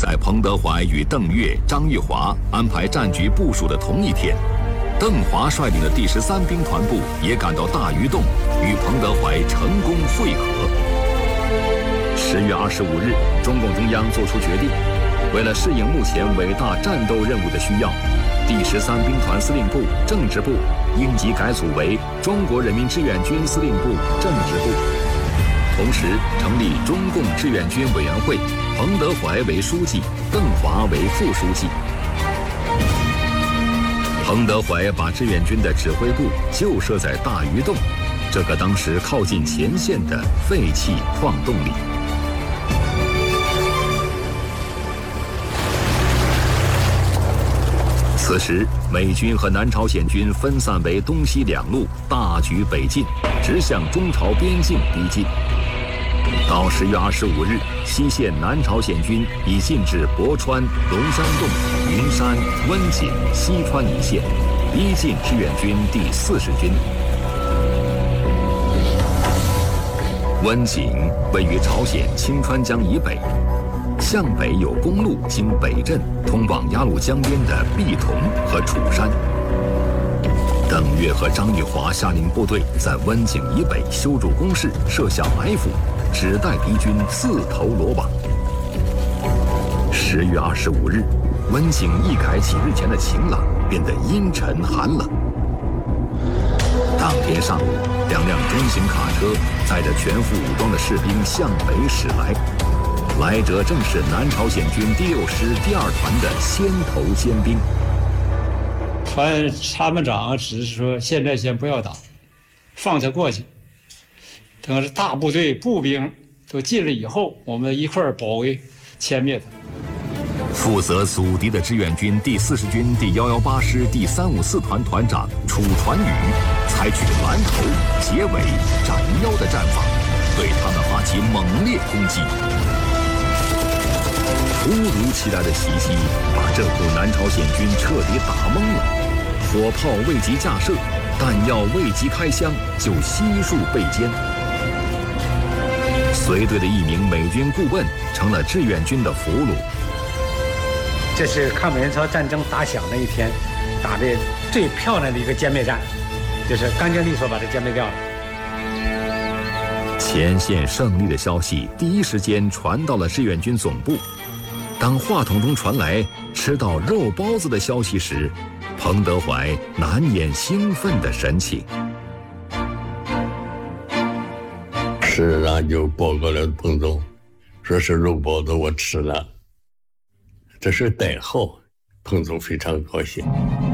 在彭德怀与邓岳、张玉华安排战局部署的同一天，邓华率领的第13兵团部也赶到大榆洞，与彭德怀成功会合。10月25日，中共中央作出决定，为了适应目前伟大战斗任务的需要，第13兵团司令部、政治部应即改组为中国人民志愿军司令部政治部，同时成立中共志愿军委员会，彭德怀为书记，邓华为副书记。彭德怀把志愿军的指挥部就设在大榆洞，这个当时靠近前线的废弃矿洞里。此时，美军和南朝鲜军分散为东西两路，大举北进，直向中朝边境逼近。到10月25日，西线南朝鲜军已进至博川、龙山洞、云山、温井、西川一线，逼近志愿军第40军。温井位于朝鲜清川江以北，向北有公路经北镇通往鸭绿江边的碧桐和楚山。邓岳和张玉华下令部队在温井以北修筑工事，设下埋伏，只待敌军自投罗网。10月25日，温井一改几日前的晴朗，变得阴沉寒冷。当天上午，2辆中型卡车载着全副武装的士兵向北驶来，来者正是南朝鲜军第6师第2团的先头尖兵。 团参谋长只是说，现在先不要打，放他过去。等大部队步兵都进了以后，我们一块儿包围歼灭他。 负责阻敌的志愿军第40军第118师第354团团长楚传宇，采取拦头、截尾、斩腰的战法，对他们发起猛烈攻击。突如其来的袭击把这股南朝鲜军彻底打懵了，火炮未及架设，弹药未及开箱，就悉数被歼。随队的一名美军顾问成了志愿军的俘虏。 这是抗美援朝战争打响的一天，打的最漂亮的一个歼灭战，就是干净利索把它歼灭掉了。 前线胜利的消息第一时间传到了志愿军总部。当话筒中传来吃到肉包子的消息时，彭德怀难掩兴奋的神情。 吃了就报告了彭总，说是肉包子我吃了，这是代号，彭总非常高兴。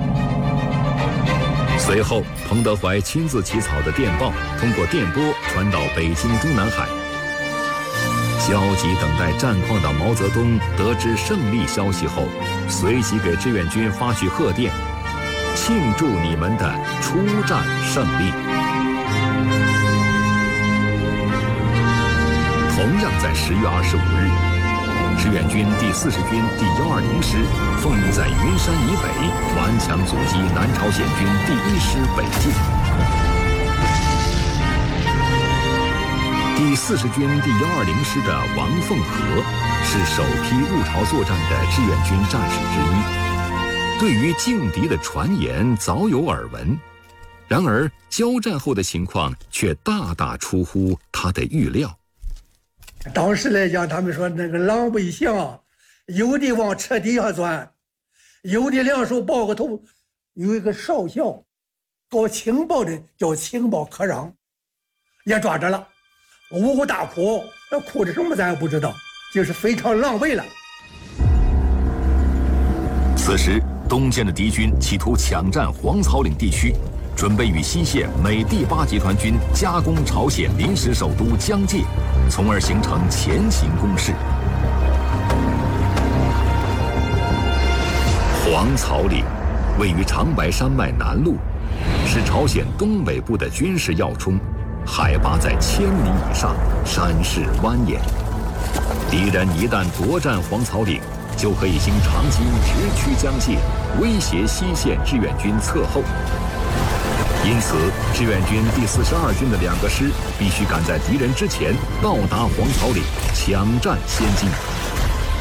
随后，彭德怀亲自起草的电报通过电波传到北京中南海。焦急等待战况的毛泽东得知胜利消息后，随即给志愿军发去贺电，庆祝你们的出战胜利。同样在10月25日，志愿军第40军第120师奉命在云山以北顽强阻击南朝鲜军第1师北进。第40军第120师的王凤和是首批入朝作战的志愿军战士之一，对于劲敌的传言早有耳闻，然而交战后的情况却大大出乎他的预料。 当时来讲，他们说那个狼狈象，有的往车底下钻，有的两手抱个头。有一个少校搞情报的叫情报科长，也抓着了，呜呜大哭，那哭的什么咱也不知道，就是非常狼狈了。 此时，东线的敌军企图抢占黄草岭地区，准备与西线美第8集团军夹攻朝鲜临时首都江界，从而形成前行攻势。黄草岭位于长白山脉南麓，是朝鲜东北部的军事要冲，海拔在1000米以上，山势蜿蜒。敌人一旦夺占黄草岭，就可以经长津直趋江界，威胁西线志愿军侧后。因此，志愿军第42军的2个师必须赶在敌人之前到达黄草岭，抢占先机。